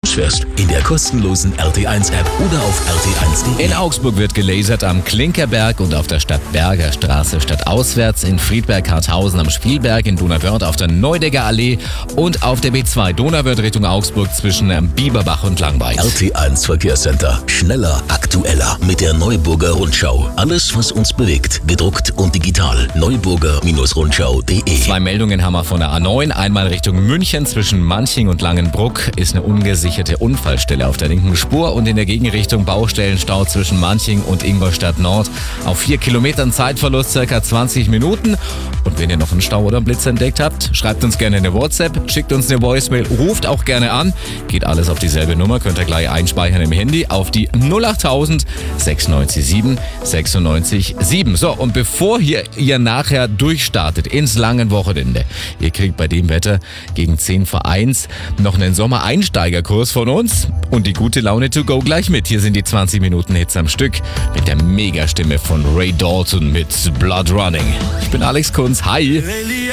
Augsburgs fährst. In der kostenlosen RT1-App oder auf rt1.de. In Augsburg wird gelasert am Klinkerberg und auf der Stadtberger Straße stadtauswärts, in Friedberg-Harthausen am Spielberg, in Donauwörth auf der Neudecker Allee und auf der B2 Donauwörth Richtung Augsburg zwischen Bieberbach und Langweid. RT1 Verkehrscenter. Schneller, aktueller mit der Neuburger Rundschau. Alles, was uns bewegt, gedruckt und digital. Neuburger-Rundschau.de. 2 Meldungen haben wir von der A9. Einmal Richtung München zwischen Manching und Langenbruck ist eine ungesicherte Unfallstelle auf der linken Spur und in der Gegenrichtung Baustellenstau zwischen Manching und Ingolstadt Nord. Auf 4 Kilometern Zeitverlust ca. 20 Minuten. Und wenn ihr noch einen Stau oder einen Blitz entdeckt habt, schreibt uns gerne eine WhatsApp, schickt uns eine Voicemail, ruft auch gerne an. Geht alles auf dieselbe Nummer, könnt ihr gleich einspeichern im Handy auf die 08000 697 96 7. So, und bevor ihr nachher durchstartet ins langen Wochenende, ihr kriegt bei dem Wetter gegen 10 vor 1 noch einen Sommereinsteigerkurs von uns und die gute Laune to go gleich mit. Hier sind die 20 Minuten Hits am Stück mit der Megastimme von Ray Dalton mit Blood Running. Ich bin Alex Kunz. Hi!